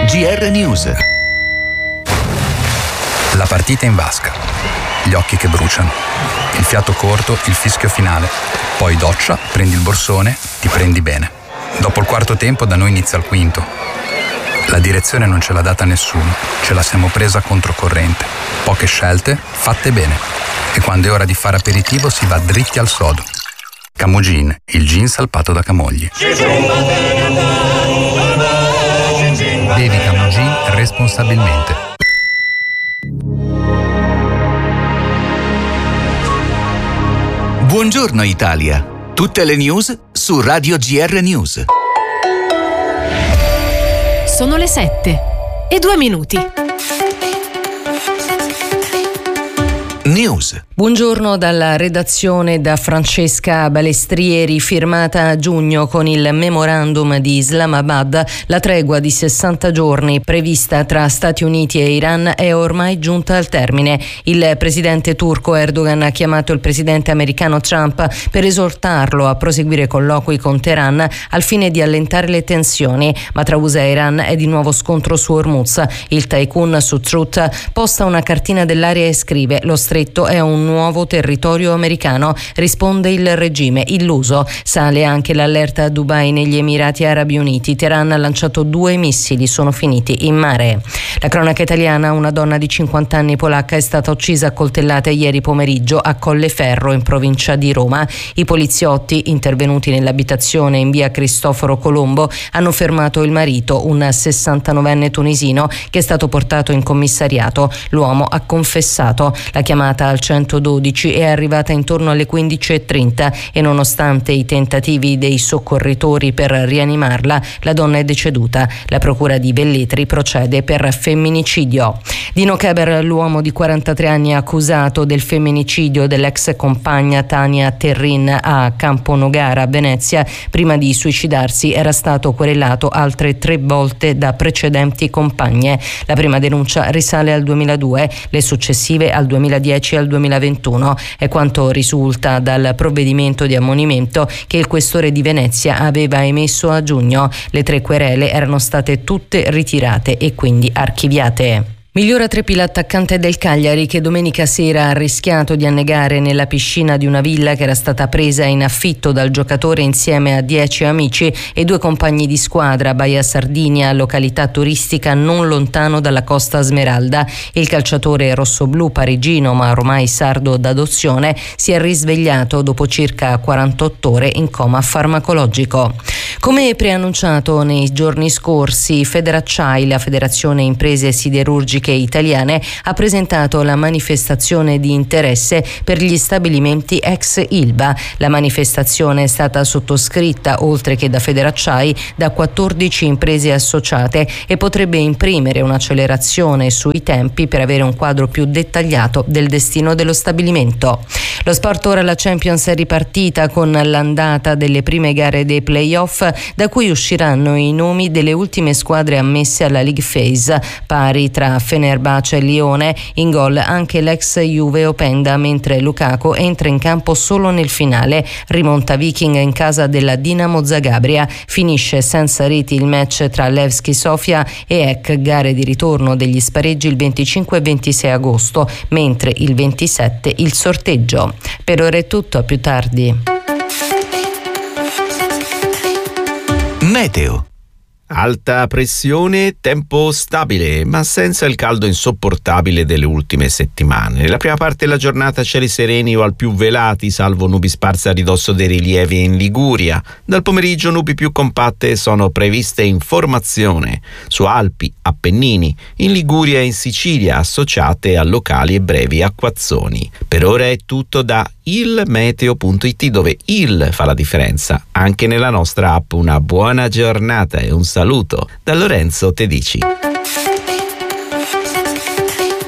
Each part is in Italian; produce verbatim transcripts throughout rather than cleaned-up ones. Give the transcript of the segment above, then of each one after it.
G R News. La partita in vasca, gli occhi che bruciano, il fiato corto, il fischio finale, poi doccia, prendi il borsone, ti prendi bene. Dopo il quarto tempo da noi inizia il quinto. La direzione non ce l'ha data nessuno, ce la siamo presa controcorrente. Poche scelte, fatte bene. E quando è ora di fare aperitivo si va dritti al sodo. Camogin, il gin salpato da Camogli. Bevi Camogin responsabilmente. Buongiorno Italia. Tutte le news su Radio G R News. Sono le sette e due minuti. News. Buongiorno dalla redazione da Francesca Balestrieri. Firmata a giugno con il memorandum di Islamabad, la tregua di sessanta giorni prevista tra Stati Uniti e Iran è ormai giunta al termine. Il presidente turco Erdogan ha chiamato il presidente americano Trump per esortarlo a proseguire colloqui con Teheran al fine di allentare le tensioni, ma tra U S A e Iran è di nuovo scontro su Hormuz. Il tycoon su Truth posta una cartina dell'area e scrive: lo stretto è un nuovo territorio americano, risponde il regime illuso. Sale anche l'allerta a Dubai negli Emirati Arabi Uniti. Teheran ha lanciato due missili, sono finiti in mare. La cronaca italiana: una donna di cinquanta anni polacca è stata uccisa a coltellate ieri pomeriggio a Colleferro in provincia di Roma. I poliziotti intervenuti nell'abitazione in via Cristoforo Colombo hanno fermato il marito, un sessantanovenne tunisino, che è stato portato in commissariato. L'uomo ha confessato. La chiamata al centododici è arrivata intorno alle quindici e trenta e nonostante i tentativi dei soccorritori per rianimarla, la donna è deceduta. La procura di Velletri procede per femminicidio. Dino Keber, l'uomo di quarantatré anni accusato del femminicidio dell'ex compagna Tania Terrin a Camponogara, Venezia, prima di suicidarsi era stato querelato altre tre volte da precedenti compagne. La prima denuncia risale al duemiladue, le successive al duemiladieci e al duemilaventuno. È quanto risulta dal provvedimento di ammonimento che il questore di Venezia aveva emesso a giugno. Le tre querele erano state tutte ritirate e quindi archiviate. Migliora Treppi, l'attaccante del Cagliari, che domenica sera ha rischiato di annegare nella piscina di una villa che era stata presa in affitto dal giocatore insieme a dieci amici e due compagni di squadra a Baia Sardinia, località turistica non lontano dalla Costa Smeralda. Il calciatore rossoblù parigino, ma ormai sardo d'adozione, si è risvegliato dopo circa quarantotto ore in coma farmacologico. Come preannunciato nei giorni scorsi, Federacciai, la Federazione Imprese Siderurgiche Italiane, ha presentato la manifestazione di interesse per gli stabilimenti ex Ilva. La manifestazione è stata sottoscritta, oltre che da Federacciai, da quattordici imprese associate e potrebbe imprimere un'accelerazione sui tempi per avere un quadro più dettagliato del destino dello stabilimento. Lo sport ora, la Champions è ripartita con l'andata delle prime gare dei play-off, da cui usciranno i nomi delle ultime squadre ammesse alla League Phase, pari tra Fenerbahce e Lione. In gol anche l'ex Juve Openda, mentre Lukaku entra in campo solo nel finale. Rimonta Viking in casa della Dinamo Zagabria. Finisce senza reti il match tra Levski Sofia e E C, gare di ritorno degli spareggi il venticinque e ventisei agosto, mentre il ventisette il sorteggio. Per ora è tutto, a più tardi. Meteo. Alta pressione, tempo stabile, ma senza il caldo insopportabile delle ultime settimane. Nella prima parte della giornata cieli sereni o al più velati, salvo nubi sparse a ridosso dei rilievi in Liguria. Dal pomeriggio nubi più compatte sono previste in formazione su Alpi, Appennini, in Liguria e in Sicilia, associate a locali e brevi acquazzoni. Per ora è tutto da ilmeteo punto it, dove il fa la differenza anche nella nostra app. Una buona giornata e un saluto da Lorenzo Tedici.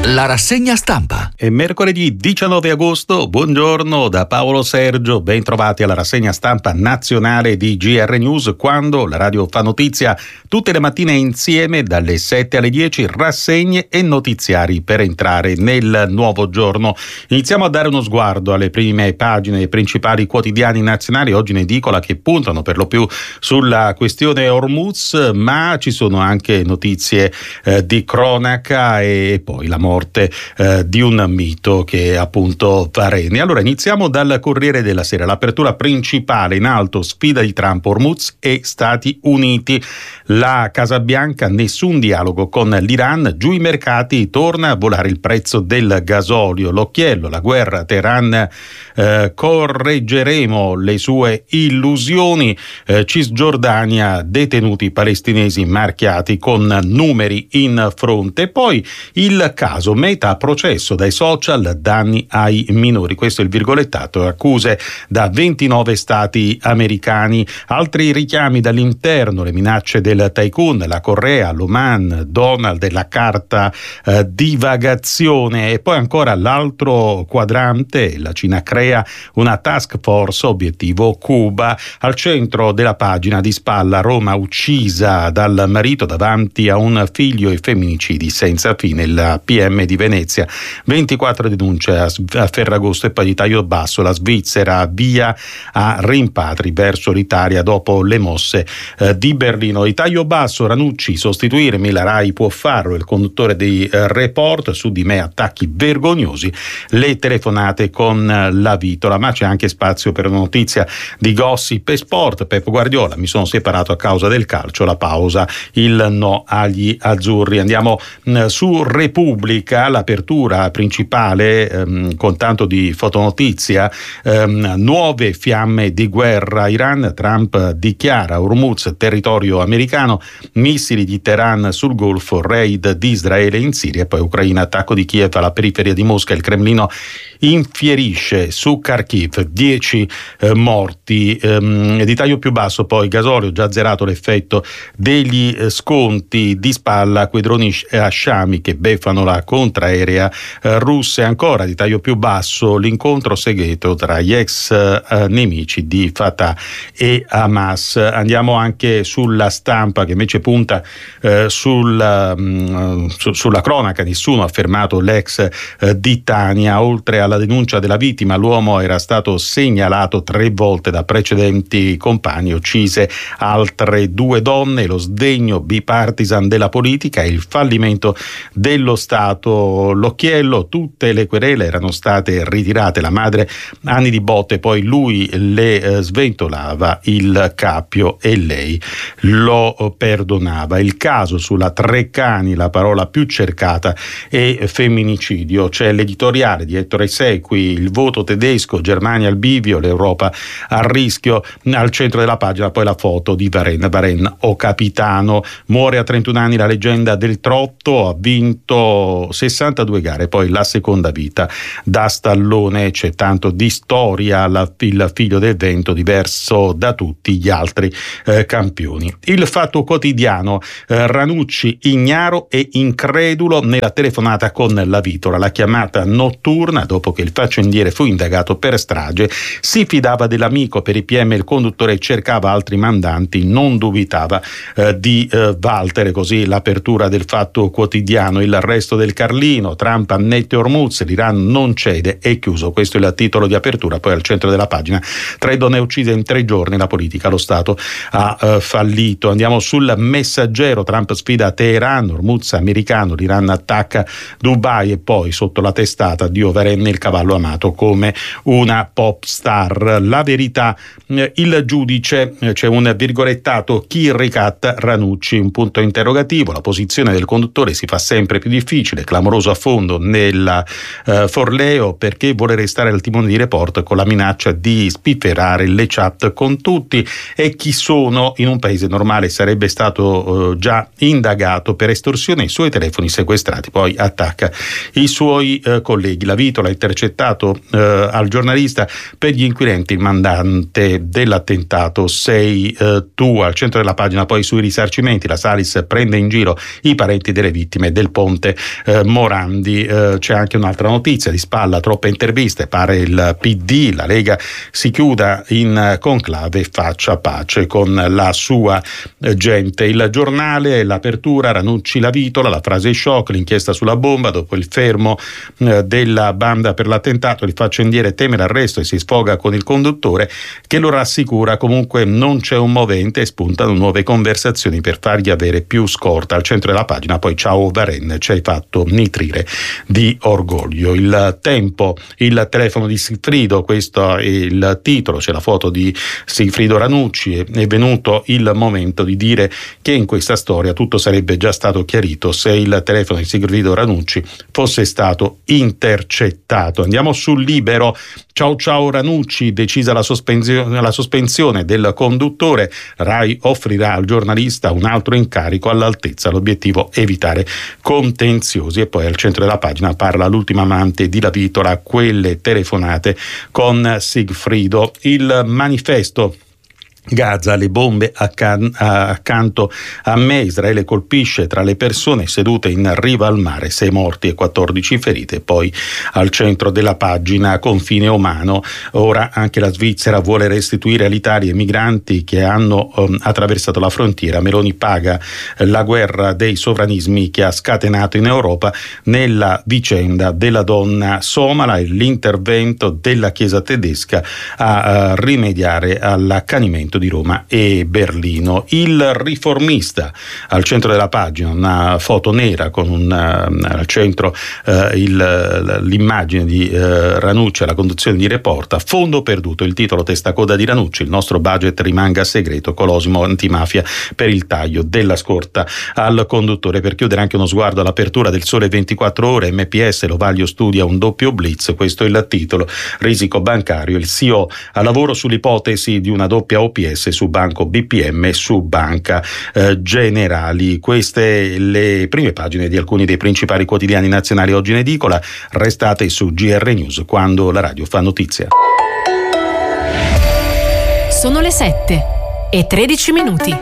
La rassegna stampa. È mercoledì diciannove agosto, buongiorno da Paolo Sergio, ben trovati alla rassegna stampa nazionale di G R News, quando la radio fa notizia tutte le mattine insieme dalle sette alle dieci, rassegne e notiziari per entrare nel nuovo giorno. Iniziamo a dare uno sguardo alle prime pagine dei principali quotidiani nazionali, oggi in edicola, che puntano per lo più sulla questione Hormuz, ma ci sono anche notizie eh, di cronaca e poi la morte Eh, di un mito che è appunto Vareni. Allora iniziamo dal Corriere della Sera. L'apertura principale in alto: sfida di Trump, Hormuz e Stati Uniti. La Casa Bianca: nessun dialogo con l'Iran, giù i mercati, torna a volare il prezzo del gasolio. L'occhiello: la guerra Teheran, eh, correggeremo le sue illusioni. eh, Cisgiordania, detenuti palestinesi marchiati con numeri in fronte. Poi il caso Meta a processo dai social, danni ai minori. Questo è il virgolettato: accuse da ventinove stati americani. Altri richiami dall'interno: le minacce del tycoon, la Corea, l'Oman, Donald e la carta eh, divagazione. E poi ancora l'altro quadrante: la Cina crea una task force, obiettivo Cuba. Al centro della pagina, di spalla, Roma uccisa dal marito davanti a un figlio e femminicidi senza fine. Il P M di Venezia: ventiquattro denunce a Ferragosto e poi di taglio basso. La Svizzera via a rimpatri verso l'Italia dopo le mosse eh, di Berlino. Di taglio basso, Ranucci: sostituirmi, la Rai può farlo. Il conduttore dei eh, report: su di me attacchi vergognosi, le telefonate con eh, la Vitola. Ma c'è anche spazio per una notizia di gossip e sport. Pep Guardiola: mi sono separato a causa del calcio, la pausa, il no agli azzurri. Andiamo mh, su Repubblica. L'apertura principale ehm, con tanto di fotonotizia: ehm, nuove fiamme di guerra. Iran, Trump dichiara Hormuz territorio americano, missili di Teheran sul Golfo, raid di Israele in Siria. E poi Ucraina, attacco di Kiev alla periferia di Mosca. Il Cremlino infierisce su Kharkiv, dieci eh, morti. Ehm, di taglio più basso poi gasolio, già zerato l'effetto degli eh, sconti. Di spalla, quei droni a Shami che beffano la contraerea eh, russa. E ancora di taglio più basso, l'incontro segreto tra gli ex eh, nemici di Fatah e Hamas. Andiamo anche sulla Stampa, che invece punta eh, sul, mh, su, sulla cronaca. Nessuno ha fermato l'ex eh, di Tania. Oltre alla denuncia della vittima, l'uomo era stato segnalato tre volte da precedenti compagni, uccise altre due donne. Lo sdegno bipartisan della politica e il fallimento dello Stato. L'occhiello: tutte le querele erano state ritirate. La madre, anni di botte, poi lui le eh, sventolava il cappio e lei lo perdonava. Il caso sulla Treccani: la parola più cercata è femminicidio. C'è l'editoriale di Ettore Sequi: il voto tedesco, Germania al bivio, l'Europa a rischio. Al centro della pagina poi la foto di Varenne. Varenne o capitano. Muore a trentuno anni la leggenda del trotto, ha vinto sessantadue gare, poi la seconda vita da stallone. C'è tanto di storia, la, il figlio del vento diverso da tutti gli altri eh, campioni. Il Fatto Quotidiano: eh, Ranucci ignaro e incredulo nella telefonata con la Vitola. La chiamata notturna, dopo che il faccendiere fu indagato per strage, si fidava dell'amico. Per i P M il conduttore cercava altri mandanti, non dubitava eh, di eh, Walter. Così l'apertura del Fatto Quotidiano. Il resto del Carlino: Trump annette Hormuz, l'Iran non cede, è chiuso. Questo è il titolo di apertura. Poi al centro della pagina: tre donne uccise in tre giorni, la politica, lo Stato ha uh, fallito. Andiamo sul Messaggero: Trump sfida Teheran, Hormuz americano, l'Iran attacca Dubai. E poi sotto la testata: Dio Varenne, il cavallo amato come una pop star. La Verità: il giudice, c'è un virgolettato, chi ricatta Ranucci, un punto interrogativo. La posizione del conduttore si fa sempre più difficile, clamoroso affondo nella uh, Forleo, perché vuole restare al timone di Report con la minaccia di spifferare le chat con tutti. E chi sono? In un paese normale sarebbe stato uh, già indagato per estorsione, i suoi telefoni sequestrati. Poi attacca i suoi uh, colleghi. La Vitola ha intercettato uh, al giornalista: per gli inquirenti il mandante dell'attentato sei uh, tu. Al centro della pagina poi sui risarcimenti: la Salis prende in giro i parenti delle vittime del ponte uh, eh, Morandi. Eh, c'è anche un'altra notizia di spalla, troppe interviste, pare il P D, la Lega si chiuda in conclave e faccia pace con la sua gente. Il Giornale, l'apertura, Ranucci la vitola, la frase shock, l'inchiesta sulla bomba, dopo il fermo eh, della banda per l'attentato, il faccendiere teme l'arresto e si sfoga con il conduttore che lo rassicura, comunque non c'è un movente e spuntano nuove conversazioni per fargli avere più scorta. Al centro della pagina poi ciao Varen, ci hai fatto nitrire di orgoglio. Il Tempo, il telefono di Sigfrido, questo è il titolo, c'è la foto di Sigfrido Ranucci, è venuto il momento di dire che in questa storia tutto sarebbe già stato chiarito se il telefono di Sigfrido Ranucci fosse stato intercettato. Andiamo sul Libero. Ciao ciao Ranucci, decisa la sospensione, la sospensione del conduttore, Rai offrirà al giornalista un altro incarico all'altezza, l'obiettivo evitare contenziosi. E poi al centro della pagina parla l'ultima amante di La Vitola, quelle telefonate con Sigfrido. Il Manifesto, Gaza, le bombe accan- accanto a me, Israele colpisce tra le persone sedute in riva al mare, sei morti e quattordici ferite. Poi al centro della pagina confine umano, ora anche la Svizzera vuole restituire all'Italia i migranti che hanno um, attraversato la frontiera. Meloni paga la guerra dei sovranismi che ha scatenato in Europa nella vicenda della donna somala e l'intervento della Chiesa tedesca a uh, rimediare all'accanimento di Roma e Berlino. Il Riformista, al centro della pagina una foto nera con un, uh, al centro uh, il, l'immagine di uh, Ranucci alla conduzione di Reporta. Fondo perduto, il titolo testacoda di Ranucci, il nostro budget rimanga segreto, Colosimo antimafia per il taglio della scorta al conduttore. Per chiudere anche uno sguardo all'apertura del Sole ventiquattro Ore, M P S, Lovaglio studia un doppio blitz, questo è il titolo. Risico bancario, il C E O a lavoro sull'ipotesi di una doppia O P S su Banco B P M e su Banca eh, Generali. Queste le prime pagine di alcuni dei principali quotidiani nazionali oggi in edicola. Restate su G R News, quando la radio fa notizia. Sono le sette e tredici minuti.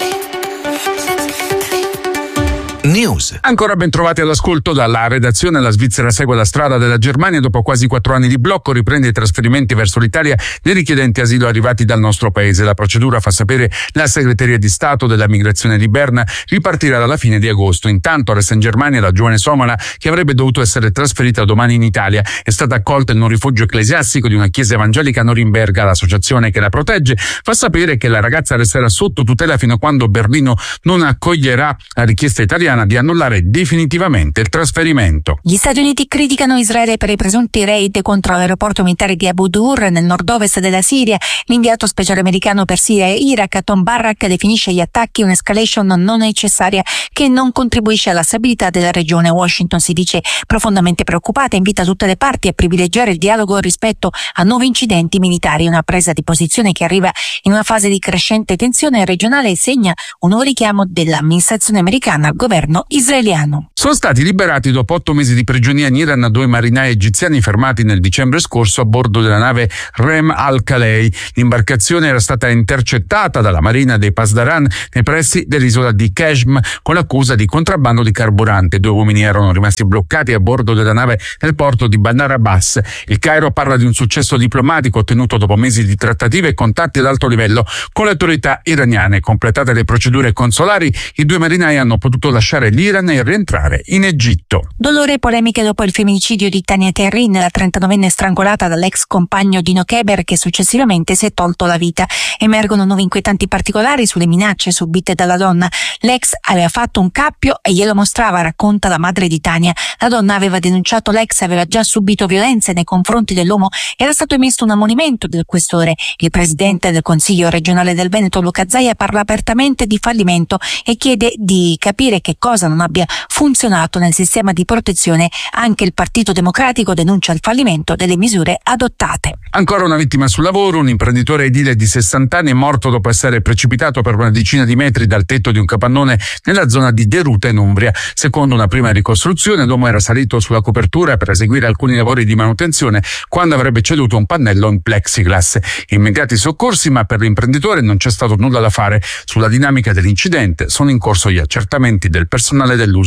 News. Ancora ben trovati all'ascolto dalla redazione. La Svizzera segue la strada della Germania. Dopo quasi quattro anni di blocco riprende i trasferimenti verso l'Italia dei richiedenti asilo arrivati dal nostro paese. La procedura, fa sapere la segreteria di Stato della migrazione di Berna, ripartirà dalla fine di agosto. Intanto resta in Germania la giovane somala che avrebbe dovuto essere trasferita domani in Italia. È stata accolta in un rifugio ecclesiastico di una chiesa evangelica a Norimberga. L'associazione che la protegge fa sapere che la ragazza resterà sotto tutela fino a quando Berlino non accoglierà la richiesta italiana di annullare definitivamente il trasferimento. Gli Stati Uniti criticano Israele per i presunti raid contro l'aeroporto militare di Abu Dur nel nord-ovest della Siria. L'inviato speciale americano per Siria e Iraq, Tom Barrack, definisce gli attacchi un'escalation non necessaria che non contribuisce alla stabilità della regione. Washington si dice profondamente preoccupata e invita tutte le parti a privilegiare il dialogo rispetto a nuovi incidenti militari. Una presa di posizione che arriva in una fase di crescente tensione regionale e segna un nuovo richiamo dell'amministrazione americana al governo israeliano. Sono stati liberati dopo otto mesi di prigionia in Iran due marinai egiziani fermati nel dicembre scorso a bordo della nave Rem al-Khalei. L'imbarcazione era stata intercettata dalla marina dei Pasdaran nei pressi dell'isola di Keshm con l'accusa di contrabbando di carburante. Due uomini erano rimasti bloccati a bordo della nave nel porto di Bandar Abbas. Il Cairo parla di un successo diplomatico ottenuto dopo mesi di trattative e contatti ad alto livello con le autorità iraniane. Completate le procedure consolari, i due marinai hanno potuto lasciare l'Iran e rientrare in Egitto. Dolore e polemiche dopo il femminicidio di Tania Terrin, la trentanovenne strangolata dall'ex compagno Dino Keber che successivamente si è tolto la vita. Emergono nuovi inquietanti particolari sulle minacce subite dalla donna. L'ex aveva fatto un cappio e glielo mostrava, racconta la madre di Tania. La donna aveva denunciato l'ex, aveva già subito violenze nei confronti dell'uomo. Era stato emesso un ammonimento del questore. Il presidente del Consiglio regionale del Veneto, Luca Zaia, parla apertamente di fallimento e chiede di capire che cosa non abbia funzionato nel sistema di protezione. Anche il Partito Democratico denuncia il fallimento delle misure adottate. Ancora una vittima sul lavoro. Un imprenditore edile di sessanta anni è morto dopo essere precipitato per una decina di metri dal tetto di un capannone nella zona di Deruta in Umbria. Secondo una prima ricostruzione, l'uomo era salito sulla copertura per eseguire alcuni lavori di manutenzione quando avrebbe ceduto un pannello in plexiglass. Immediati soccorsi, ma per l'imprenditore non c'è stato nulla da fare. Sulla dinamica dell'incidente sono in corso gli accertamenti del personale dell'U S L.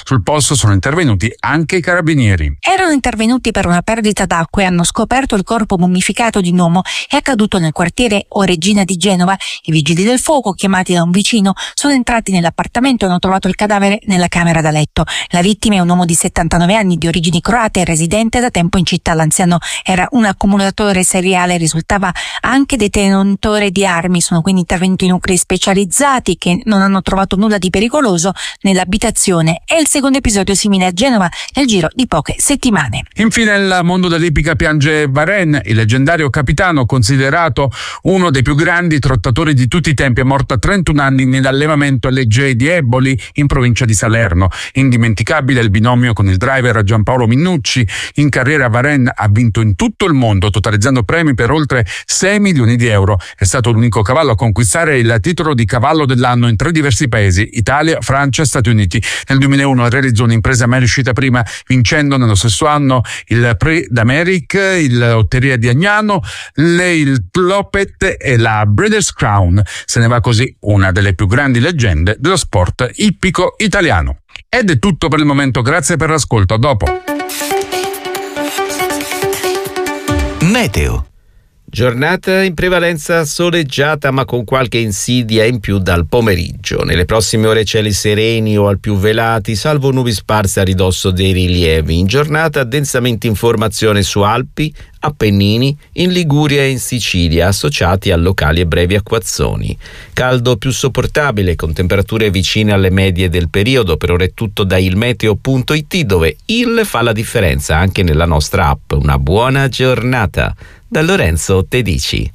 Sul posto sono intervenuti anche i carabinieri. Erano intervenuti per una perdita d'acqua e hanno scoperto il corpo mummificato di un uomo. È accaduto nel quartiere O Regina di Genova. I vigili del fuoco, chiamati da un vicino, sono entrati nell'appartamento e hanno trovato il cadavere nella camera da letto. La vittima è un uomo di settantanove anni di origini croate, residente da tempo in città. L'anziano era un accumulatore seriale, risultava anche detenitore di armi. Sono quindi intervenuti nuclei specializzati che non hanno trovato nulla di pericoloso nell'abitazione. È il secondo episodio simile a Genova nel giro di poche settimane. Infine il mondo dell'ippica piange Varenne, il leggendario capitano considerato uno dei più grandi trottatori di tutti i tempi, è morto a trentuno anni nell'allevamento L J di Eboli in provincia di Salerno. Indimenticabile il binomio con il driver Giampaolo Minnucci. In carriera Varenne ha vinto in tutto il mondo, totalizzando premi per oltre sei milioni di euro. È stato l'unico cavallo a conquistare il titolo di cavallo dell'anno in tre diversi paesi: Italia, Francia e Stati Uniti. Nel duemilauno realizzò un'impresa mai riuscita prima, vincendo nello stesso anno il Prix d'Amérique, il Lotteria di Agnano, le, il Clopet e la Breeders' Crown. Se ne va così una delle più grandi leggende dello sport ippico italiano. Ed è tutto per il momento, grazie per l'ascolto, a dopo. Meteo. Giornata in prevalenza soleggiata ma con qualche insidia in più dal pomeriggio. Nelle prossime ore cieli sereni o al più velati, salvo nubi sparse a ridosso dei rilievi. In giornata densamente informazione su Alpi, Appennini, in Liguria e in Sicilia, associati a locali e brevi acquazzoni. Caldo più sopportabile, con temperature vicine alle medie del periodo. Per ora è tutto da ilmeteo punto it, dove il fa la differenza anche nella nostra app. Una buona giornata da Lorenzo Tedici.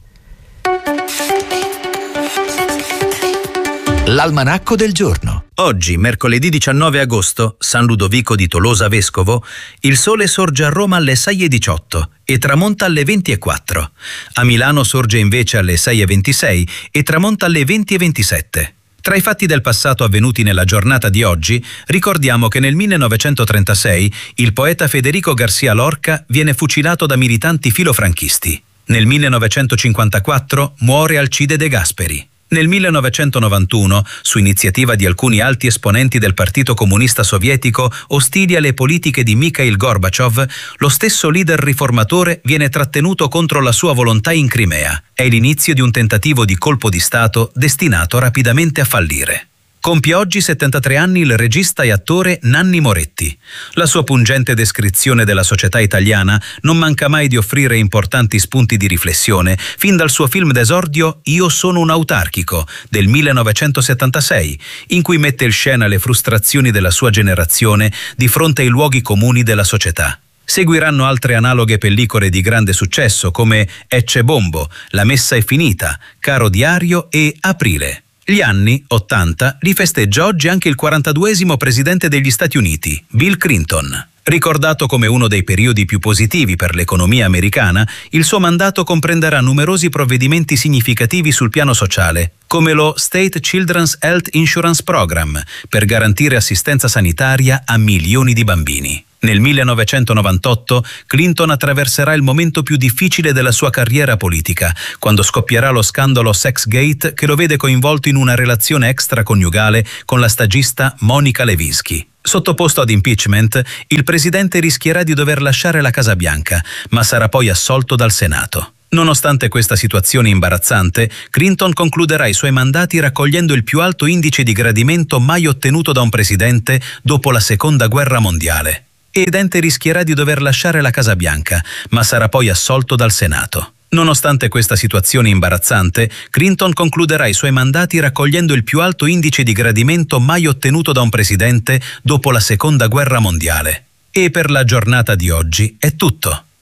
L'almanacco del giorno. Oggi, mercoledì diciannove agosto, San Ludovico di Tolosa Vescovo, il sole sorge a Roma alle sei e diciotto e tramonta alle venti e quattro. A Milano sorge invece alle sei e ventisei e tramonta alle venti e ventisette. Tra i fatti del passato avvenuti nella giornata di oggi, ricordiamo che nel millenovecentotrentasei il poeta Federico García Lorca viene fucilato da militanti filofranchisti. Nel millenovecentocinquantaquattro muore Alcide De Gasperi. Nel millenovecentonovantuno, su iniziativa di alcuni alti esponenti del Partito Comunista Sovietico ostili alle politiche di Mikhail Gorbaciov, lo stesso leader riformatore viene trattenuto contro la sua volontà in Crimea. È l'inizio di un tentativo di colpo di Stato destinato rapidamente a fallire. Compie oggi settantatré anni il regista e attore Nanni Moretti. La sua pungente descrizione della società italiana non manca mai di offrire importanti spunti di riflessione, fin dal suo film d'esordio Io sono un autarchico, del millenovecentosettantasei, in cui mette in scena le frustrazioni della sua generazione di fronte ai luoghi comuni della società. Seguiranno altre analoghe pellicole di grande successo come Ecce Bombo, La messa è finita, Caro diario e Aprile. Gli anni ottanta li festeggia oggi anche il quarantaduesimo presidente degli Stati Uniti, Bill Clinton. Ricordato come uno dei periodi più positivi per l'economia americana, il suo mandato comprenderà numerosi provvedimenti significativi sul piano sociale, come lo State Children's Health Insurance Program, per garantire assistenza sanitaria a milioni di bambini. Nel millenovecentonovantotto Clinton attraverserà il momento più difficile della sua carriera politica, quando scoppierà lo scandalo Sexgate che lo vede coinvolto in una relazione extraconiugale con la stagista Monica Lewinsky. Sottoposto ad impeachment, il presidente rischierà di dover lasciare la Casa Bianca, ma sarà poi assolto dal Senato. Nonostante questa situazione imbarazzante, Clinton concluderà i suoi mandati raccogliendo il più alto indice di gradimento mai ottenuto da un presidente dopo la Seconda Guerra Mondiale. E il presidente rischierà di dover lasciare la Casa Bianca, ma sarà poi assolto dal Senato. Nonostante questa situazione imbarazzante, Clinton concluderà i suoi mandati raccogliendo il più alto indice di gradimento mai ottenuto da un presidente dopo la Seconda Guerra Mondiale. E per la giornata di oggi è tutto.